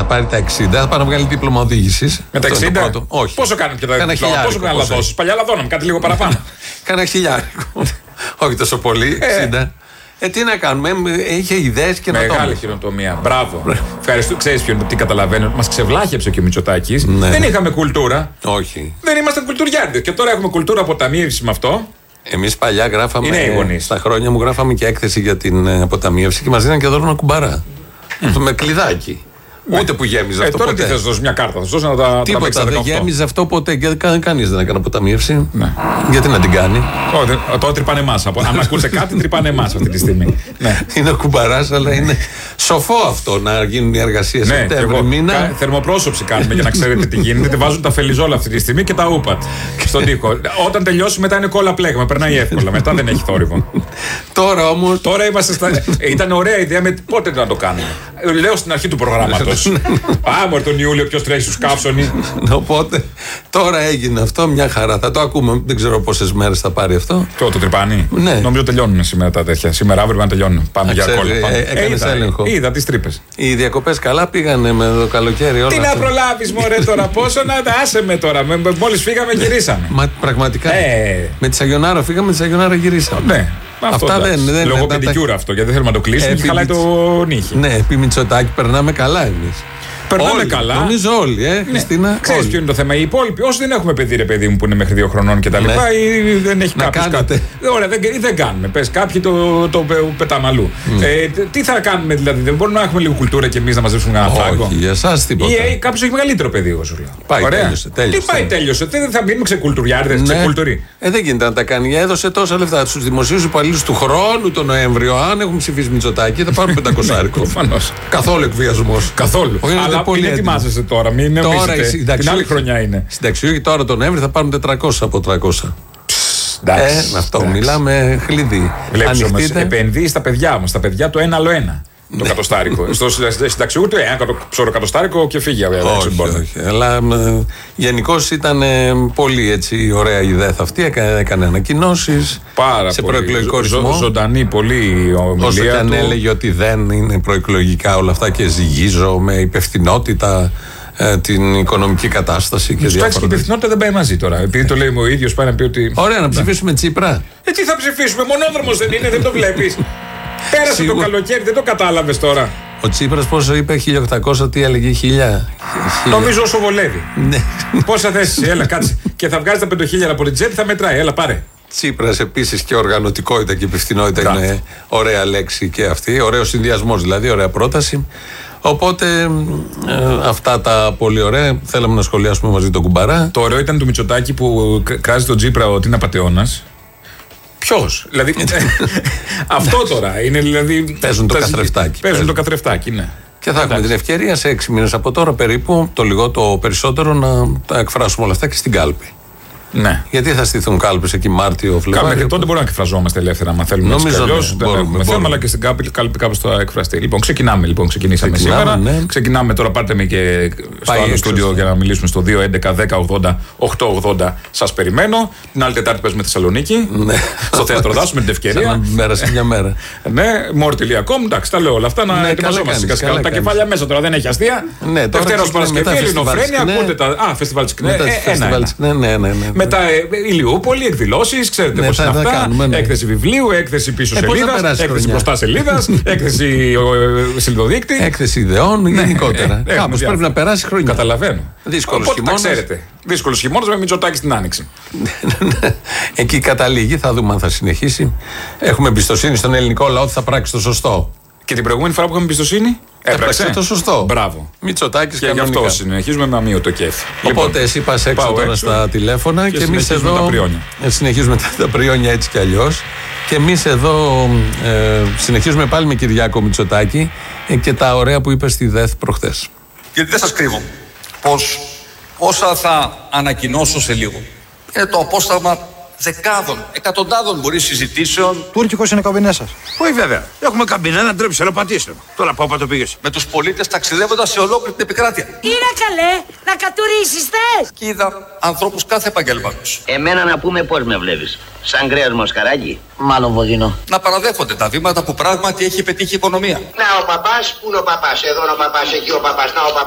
πάρει τα 60, θα πάει να βγάλει δίπλωμα οδήγησης. Με τα 60? Όχι. Πόσο κάνει πια τα δίπλωμα, πόσο κάνει να λαδώσεις? Παλιά λαδώναμε, κάτι λίγο παραπάνω. Κάνα χιλιάρικο. Όχι τόσο πολύ, 60. Τι να κάνουμε, είχε ιδέες και να το. Μεγάλη χειροτομία. Μπράβο. Ευχαριστώ. Ξέρεις τι καταλαβαίνω. Μας ξεβλάχεψε και ο Μητσοτάκης. Ναι. Δεν είχαμε κουλτούρα. Όχι. Δεν ήμασταν κουλτουριάρδες. Και τώρα έχουμε κουλτούρα αποταμίευση με αυτό. Εμείς παλιά γράφαμε. Είναι οι γονείς. Στα χρόνια μου γράφαμε και έκθεση για την αποταμίευση και μας δίναν και δώρο ένα κουμπαρά. Με κλειδάκι. Ούτε που γέμιζε αυτό τώρα ποτέ. τι θες, δώσεις μια κάρτα, θα δώσεις να τα Τίποτα, δεν γέμιζε αυτό ποτέ. Κανείς δεν έκανε αποταμίευση. Ναι. Γιατί να την κάνει. Τώρα τρυπάνε εμάς. Αν ακούτε κάτι, τρυπάνε εμάς αυτή τη στιγμή. Ναι. Είναι ο κουμπαράς, αλλά είναι σοφό αυτό να γίνουν οι εργασίες Σεπτέμβρη μήνα. Θερμοπρόσωψη κάνουμε για να ξέρετε τι γίνεται. Βάζουν τα φελιζόλα αυτή τη στιγμή και τα ούπατ στον τοίχο. Όταν τελειώσει, μετά είναι κόλλα πλέγμα. Περνάει εύκολα. Μετά δεν έχει θόρυβο. Τώρα όμως. Τώρα είμαστε στα. Ήταν ωραία ιδέα με πότε να το κάνουμε. Λέω στην αρχή του προγράμματος. Πάμε τον Ιούλιο, ποιος τρέχει στους καύσονοι. Οπότε τώρα έγινε αυτό, μια χαρά. Θα το ακούμε, δεν ξέρω πόσες μέρες θα πάρει αυτό. Το τρυπάνι. Ναι. Νομίζω τελειώνουν σήμερα τα τέτοια. Σήμερα αύριο να τελειώνουν. Πάμε για κόλλα. Έκανες έλεγχο. Είδα τις τρύπες. Οι διακοπές καλά πήγανε με το καλοκαίρι όλα. Τι να προλάβεις μωρέ τώρα, πόσο να τα άσε με τώρα. Μόλις φύγαμε γυρίσαμε. Μα πραγματικά. Με τη Σαγιονάρα φύγαμε, με τη Σαγιονάρα γυρίσαμε. Ναι. Αυτά δεν λόγω πεντικιούρα αυτό, γιατί δεν θέλουμε να το κλείσουμε και χαλάει το νύχι. Ναι, επί Μητσοτάκη περνάμε καλά εμείς. Περνάμε καλά. Νομίζω όλοι, Χριστίνα. Ξέρεις ποιο είναι το θέμα. Οι υπόλοιποι, όσοι δεν έχουμε παιδί, ρε παιδί μου, που είναι μέχρι 2 χρονών κτλ. Ή δεν έχει κάποιο κάτι. Ωραία, δεν κάνουμε. Πες, κάποιοι το πετάμε αλλού. Τι θα κάνουμε δηλαδή, δεν μπορούμε να έχουμε λίγο κουλτούρα και εμείς να μαζέψουμε ένα φράγκο? Όχι, για εσάς τίποτα. Ή κάποιος έχει μεγαλύτερο παιδί, εγώ σου λέω. Πάει, τέλειωσε. Τι πάει, τέλειωσε. Δεν θα μείνουμε ξεκουλτουριάρδες, ξεκουλτουρί. Δεν γίνεται να τα κάνει. Έδωσε τόσα λεφτά στους δημοσίους υπαλλήλους του χρόνου τον Νοέμβριο. Αν έχουν ψηφίσει Μητσοτάκη, θα πάρουν 500. Καθόλου εκβιασμός. Καθόλου. Αλλά μην ετοιμάζεσαι τώρα, μην νομίζετε. Την άλλη χρονιά είναι. Συνταξιούχοι τώρα τον Νοέμβριο θα πάρουν 400 από 300. Αυτό, μιλάμε χλίδι. Βλέπεις όμως, επενδύει στα παιδιά μας, στα παιδιά το ένα άλλο ένα. Το κατοστάρικο. Στο συνταξιούχο ένα ψωροκατοστάρικο και φύγει. Όχι. Αλλά γενικώς ήταν πολύ έτσι ωραία η ιδέα αυτή. Έκανε ανακοινώσεις. Σε προεκλογικό ρυθμό. Ζωντανή, πολύ ομιλία. Όσο και αν έλεγε ότι δεν είναι προεκλογικά όλα αυτά και ζυγίζω με υπευθυνότητα την οικονομική κατάσταση και διάφορα. Η υπευθυνότητα δεν πάει μαζί τώρα. Επειδή το λέει ο ίδιος, πάει να πει ότι. Ωραία, να ψηφίσουμε Τσίπρα. Τι θα ψηφίσουμε, μονόδρομος δεν είναι, δεν το βλέπεις. Πέρασε το καλοκαίρι, δεν το κατάλαβες τώρα. Ο Τσίπρας πόσο είπε, 1800, τι έλεγε, 1000. Νομίζω όσο βολεύει. Ναι. Πόσα θέσεις, έλα κάτσε. Και θα βγάζει τα 5.000 από την τσέπη, θα μετράει, έλα πάρε. Τσίπρας επίσης και οργανωτικότητα και υπευθυνότητα είναι ωραία λέξη και αυτή. Ωραίος συνδυασμός δηλαδή, ωραία πρόταση. Οπότε αυτά τα πολύ ωραία. Θέλαμε να σχολιάσουμε μαζί τον κουμπαρά. Το ωραίο ήταν του Μητσοτάκη που κράζει τον Τσίπρα ότι είναι απατεώνας. Ποιος? Δηλαδή. Αυτό τώρα είναι δηλαδή. Παίζουν το καθρεφτάκι. Παίζουν το καθρεφτάκι, ναι. Και θα έχουμε την ευκαιρία σε 6 μήνες από τώρα περίπου, το λιγότερο περισσότερο, να τα εκφράσουμε όλα αυτά και στην κάλπη. Ναι. Γιατί θα στηθούν κάλπες εκεί Μάρτιο, Φλεβάριο. Μέχρι τότε μπορούμε να εκφραζόμαστε ελεύθερα, αν θέλουμε. Νομίζω δεν έχουμε θέμα, αλλά και στην κάλπη κάπως θα εκφραστεί. Λοιπόν, ξεκινήσαμε σήμερα. Ναι. Ξεκινάμε τώρα, πάρτε με και στο άλλο στούντιο για να μιλήσουμε στο 2-11-10-80-8-80. Σας περιμένω. Την άλλη Τετάρτη παίζουμε Θεσσαλονίκη. Στο Θέατρο Δάσου με την ευκαιρία. Μια μέρα. Ναι, more.com. Εντάξει, τα λέω όλα αυτά να ετοιμαζόμαστε. Τα κεφάλια μέσα τώρα δεν έχει αστεία. Δευτέρα Παρασκευή, Ελληνοφρένεια, ακούτε τα. Φεστιβάλ της Κνέα. Μετά Ηλιούπολη, εκδηλώσεις, ξέρετε πώς είναι αυτά. Έκθεση βιβλίου, έκθεση πίσω σελίδας, έκθεση μπροστά σελίδας, έκθεση σελιδοδείκτη. Έκθεση ιδεών γενικότερα. Κάπως πρέπει να περάσει χρονιά. Καταλαβαίνω. Δύσκολος χειμώνας. Ξέρετε. Δύσκολος χειμώνας με Μητσοτάκη στην Άνοιξη. Εκεί καταλήγει, θα δούμε αν θα συνεχίσει. Έχουμε εμπιστοσύνη στον ελληνικό λαό ότι θα πράξει το σωστό. Και την προηγούμενη φορά που είχαμε εμπιστοσύνη, έπραξε το σωστό. Μπράβο. Μητσοτάκης και γι' αυτό συνεχίζουμε με αμύωτο κέφι. Οπότε εσύ πας έξω τώρα στα τηλέφωνα και εμείς εδώ συνεχίζουμε τα πριόνια έτσι κι αλλιώς. Και εμείς εδώ συνεχίζουμε πάλι με Κυριάκο Μητσοτάκη και τα ωραία που είπε στη ΔΕΘ προχθές. Γιατί δεν σας κρύβω πως όσα θα ανακοινώσω σε λίγο είναι το απόσταγμα δεκάδων, εκατοντάδων μπορεί συζητήσεων. Τούρκικος είναι καμπινέ σας. Όχι βέβαια. Έχουμε καμπινέ να τρέψει, να πατήσει. Τώρα πάω το πήγες. Με τους πολίτες ταξιδεύοντας σε ολόκληρη την επικράτεια. Είναι καλέ, να κατουρίσεις θες. Και είδα ανθρώπους κάθε επαγγέλματος. Εμένα να πούμε πώς με βλέπεις. Σαν κρέας μοσχαράκι. Μάλλον βοδινό. Να παραδέχονται τα βήματα που πράγματι έχει πετύχει η οικονομία. Να ο παπάς, πού είναι ο παπάς, εδώ είναι ο παπάς, εκεί ο παπάς, να ο παπάς.